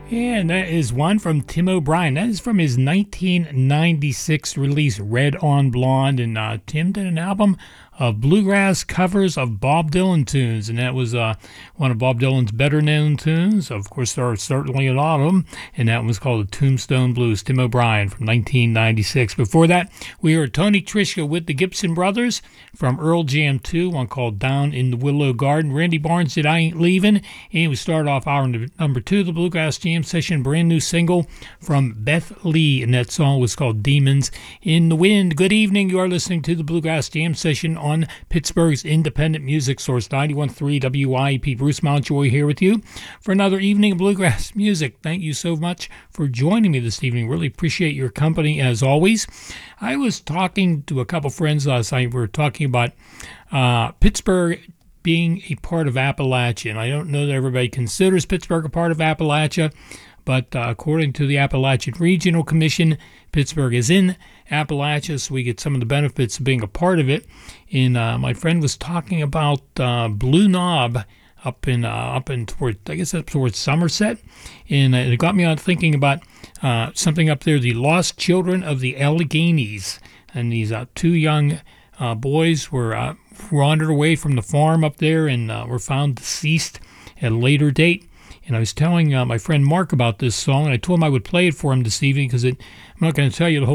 And that is one from Tim O'Brien. That is from his 1996 release, Red on Blonde. And Tim did an album of bluegrass covers of Bob Dylan tunes, and that was one of Bob Dylan's better-known tunes. Of course, there are certainly a lot of them, and that one was called the Tombstone Blues, Tim O'Brien from 1996. Before that, we heard Tony Trischka with the Gibson Brothers from Earl Jam 2, one called Down in the Willow Garden. Randy Barnes did I Ain't Leavin', and we started off hour number 2 of the Bluegrass Jam Session, brand new single from Beth Lee, and that song was called Demons in the Wind. Good evening, you are listening to the Bluegrass Jam Session on Pittsburgh's independent music source, 91.3 WYEP. Bruce Mountjoy here with you for another evening of bluegrass music. Thank you so much for joining me this evening. Really appreciate your company as always. I was talking to a couple friends last night. We were talking about Pittsburgh being a part of Appalachia. And I don't know that everybody considers Pittsburgh a part of Appalachia, but according to the Appalachian Regional Commission, Pittsburgh is in Appalachia, so we get some of the benefits of being a part of it. And my friend was talking about Blue Knob up in toward, I guess up towards Somerset, and it got me on thinking about something up there, the Lost Children of the Alleghenies. And these two young boys were wandered away from the farm up there and were found deceased at a later date. And I was telling my friend Mark about this song, and I told him I would play it for him this evening because I'm not going to tell you the whole